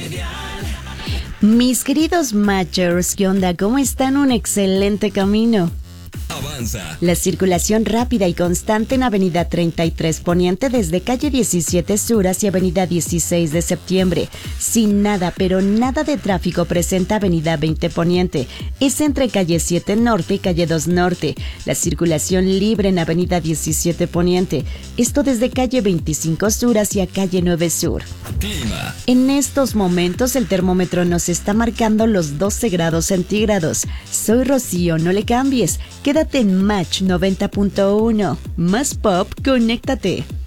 Mis queridos matchers, ¿qué onda? ¿Cómo están? Un excelente camino. Avanza. La circulación rápida y constante en Avenida 33 Poniente desde calle 17 Sur hacia Avenida 16 de Septiembre. Sin nada, pero nada de tráfico presenta Avenida 20 Poniente. Es entre calle 7 Norte y calle 2 Norte. La circulación libre en Avenida 17 Poniente. Esto desde calle 25 Sur hacia calle 9 Sur. Clima. En estos momentos el termómetro nos está marcando los 12 grados centígrados. Soy Rocío, no le cambies. Quédate en Match 90.1. Más pop, conéctate.